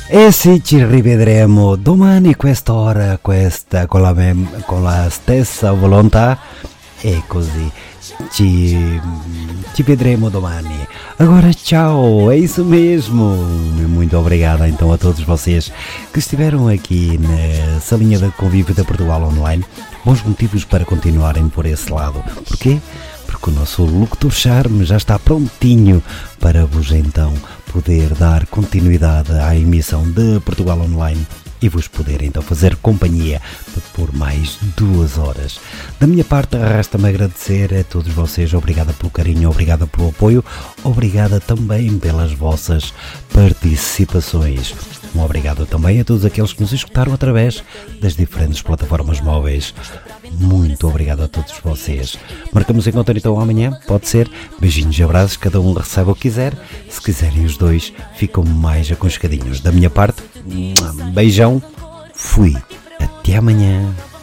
E sì, ci rivedremo domani quest'ora, con la stessa volontà e così ci vedremo domani. Agora tchau, é isso mesmo. Muito obrigado então a todos vocês que estiveram aqui na salinha de convívio da Portugal Online. Bons motivos para continuarem por esse lado. Porquê? Porque o nosso locutor Charme já está prontinho para vos então poder dar continuidade à emissão de Portugal Online e vos poder então fazer companhia por mais 2 horas. Da minha parte, resta-me agradecer a todos vocês. Obrigada pelo carinho, obrigada pelo apoio, obrigada também pelas vossas participações. Um obrigado também a todos aqueles que nos escutaram através das diferentes plataformas móveis. Muito obrigado a todos vocês. Marcamos encontro então amanhã, pode ser? Beijinhos e abraços, cada um recebe o que quiser. Se quiserem os dois, ficam mais aconchegadinhos. Da minha parte, beijão, fui. Até amanhã.